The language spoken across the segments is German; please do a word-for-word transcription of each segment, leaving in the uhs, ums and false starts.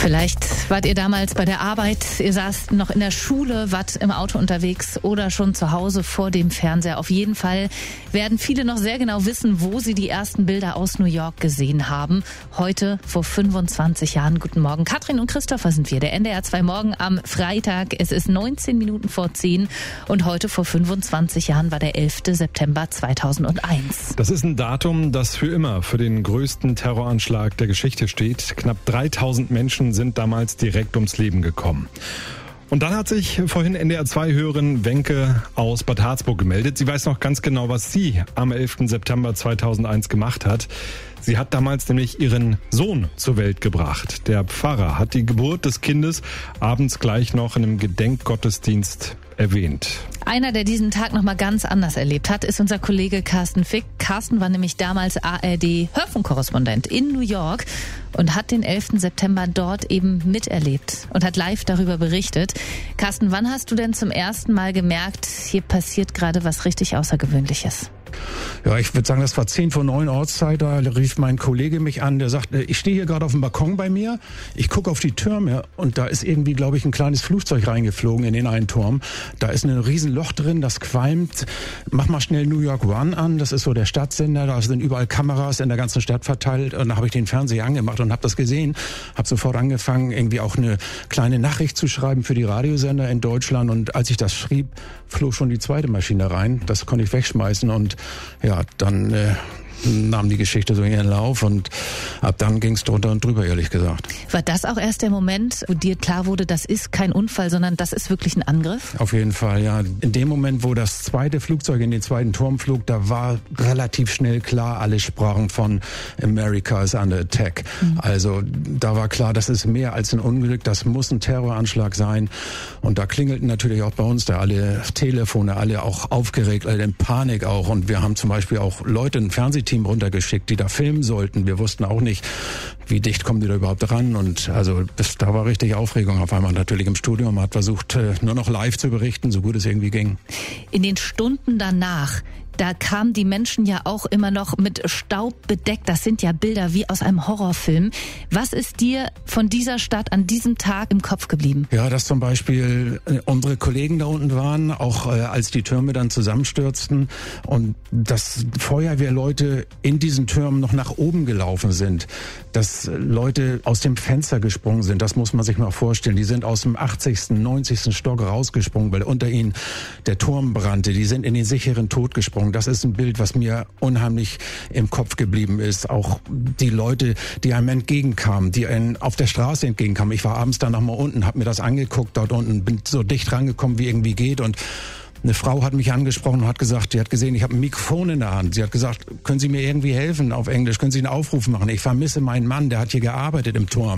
Vielleicht wart ihr damals bei der Arbeit, ihr saßt noch in der Schule, wart im Auto unterwegs oder schon zu Hause vor dem Fernseher. Auf jeden Fall werden viele noch sehr genau wissen, wo sie die ersten Bilder aus New York gesehen haben. Heute vor fünfundzwanzig Jahren. Guten Morgen. Katrin und Christopher sind wir, der N D R zwei Morgen am Freitag. Es ist neunzehn Minuten vor zehn und heute vor fünfundzwanzig Jahren war der elfter September zweitausendeins. Das ist ein Datum, das für immer für den größten Terroranschlag der Geschichte steht. Knapp dreitausend Menschen sind damals direkt ums Leben gekommen. Und dann hat sich vorhin N D R zwei Hörerin Wenke aus Bad Harzburg gemeldet. Sie weiß noch ganz genau, was sie am elfter September zweitausendeins gemacht hat. Sie hat damals nämlich ihren Sohn zur Welt gebracht. Der Pfarrer hat die Geburt des Kindes abends gleich noch in einem Gedenkgottesdienst erwähnt. Einer, der diesen Tag noch mal ganz anders erlebt hat, ist unser Kollege Carsten Fick. Carsten war nämlich damals A R D-Hörfunkkorrespondent in New York und hat den elfter September dort eben miterlebt und hat live darüber berichtet. Carsten, wann hast du denn zum ersten Mal gemerkt, hier passiert gerade was richtig Außergewöhnliches? Ja, ich würde sagen, das war zehn vor neun Ortszeit, da rief mein Kollege mich an, der sagt, ich stehe hier gerade auf dem Balkon bei mir, ich gucke auf die Türme und da ist irgendwie, glaube ich, ein kleines Flugzeug reingeflogen in den einen Turm. Da ist ein Riesenloch drin, das qualmt. Mach mal schnell New York One an, das ist so der Stadtsender, da sind überall Kameras in der ganzen Stadt verteilt und da habe ich den Fernseher angemacht und habe das gesehen, habe sofort angefangen, irgendwie auch eine kleine Nachricht zu schreiben für die Radiosender in Deutschland und als ich das schrieb, flog schon die zweite Maschine rein, das konnte ich wegschmeißen und ja, dann äh, nahm die Geschichte so ihren Lauf und ab dann ging es drunter und drüber, ehrlich gesagt. War das auch erst der Moment, wo dir klar wurde, das ist kein Unfall, sondern das ist wirklich ein Angriff? Auf jeden Fall, ja. In dem Moment, wo das zweite Flugzeug in den zweiten Turm flog, da war relativ schnell klar, alle sprachen von America is under attack. Mhm. Also da war klar, das ist mehr als ein Unglück, das muss ein Terroranschlag sein. Und da klingelten natürlich auch bei uns da alle Telefone, alle auch aufgeregt, alle in Panik auch. Und wir haben zum Beispiel auch Leute, ein Fernsehteam runtergeschickt, die da filmen sollten. Wir wussten auch nicht, wie dicht kommen die da überhaupt ran. Und also das, da war richtig Aufregung auf einmal natürlich im Studio. Man hat versucht, nur noch live zu berichten, so gut es irgendwie ging. In den Stunden danach, da kamen die Menschen ja auch immer noch mit Staub bedeckt. Das sind ja Bilder wie aus einem Horrorfilm. Was ist dir von dieser Stadt an diesem Tag im Kopf geblieben? Ja, dass zum Beispiel äh, unsere Kollegen da unten waren, auch äh, als die Türme dann zusammenstürzten und dass Feuerwehrleute in diesen Türmen noch nach oben gelaufen sind, dass Leute aus dem Fenster gesprungen sind. Das muss man sich mal vorstellen. Die sind aus dem achtzigsten, neunzigsten Stock rausgesprungen, weil unter ihnen der Turm brannte. Die sind in den sicheren Tod gesprungen. Das ist ein Bild, was mir unheimlich im Kopf geblieben ist. Auch die Leute, die einem entgegenkamen, die einem auf der Straße entgegenkamen. Ich war abends dann noch mal unten, habe mir das angeguckt dort unten, bin so dicht rangekommen, wie irgendwie geht und eine Frau hat mich angesprochen und hat gesagt, die hat gesehen, ich habe ein Mikrofon in der Hand. Sie hat gesagt, können Sie mir irgendwie helfen auf Englisch? Können Sie einen Aufruf machen? Ich vermisse meinen Mann, der hat hier gearbeitet im Turm.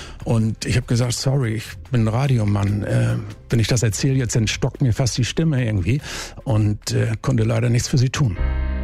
Und ich habe gesagt, sorry, ich bin ein Radiomann. Äh, wenn ich das erzähle, jetzt entstockt mir fast die Stimme irgendwie und äh, konnte leider nichts für sie tun.